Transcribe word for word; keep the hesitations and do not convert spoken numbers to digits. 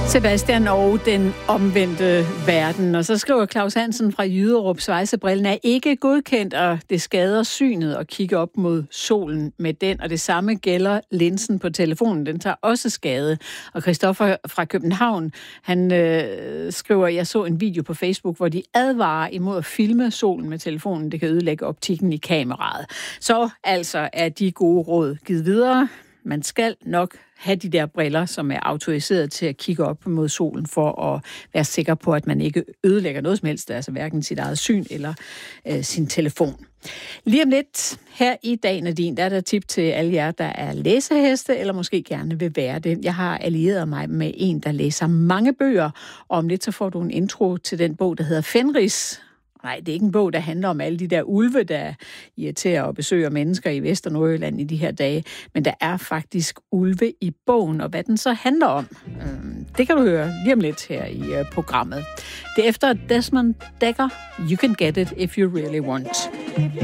Sebastian og den omvendte verden. Og så skriver Claus Hansen fra Jyderup, svejsebrillen er ikke godkendt, og det skader synet at kigge op mod solen med den. Og det samme gælder linsen på telefonen. Den tager også skade. Og Christoffer fra København, han øh, skriver, jeg så en video på Facebook, hvor de advarer imod at filme solen med telefonen. Det kan ødelægge optikken i kameraet. Så altså er de gode råd givet videre. Man skal nok have de der briller, som er autoriseret til at kigge op mod solen, for at være sikker på, at man ikke ødelægger noget som helst, altså hverken sit eget syn eller øh, sin telefon. Lige om lidt her i dag, Nadine, der er der tip til alle jer, der er læseheste, eller måske gerne vil være det. Jeg har allieret mig med en, der læser mange bøger, og om lidt så får du en intro til den bog, der hedder Fenris. Nej, det er ikke en bog, der handler om alle de der ulve, der irriterer og besøger mennesker i Vest- og Nordjylland i de her dage. Men der er faktisk ulve i bogen, og hvad den så handler om, det kan du høre lige om lidt her i programmet. Det er efter Desmond Dekker, You Can Get It If You Really Want.